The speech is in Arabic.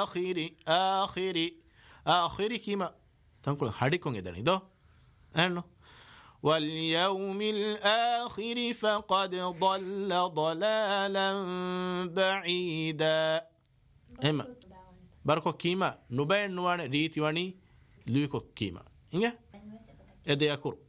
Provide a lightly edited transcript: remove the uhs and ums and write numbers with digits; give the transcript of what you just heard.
آخر كيما تنقول حديكم إذن إذا أنه واليوم الآخر فقد ضل ضلالا بعيدا إما بركو كيما نبين نوان ريتي واني ليكو كيما إنجا إذا يكور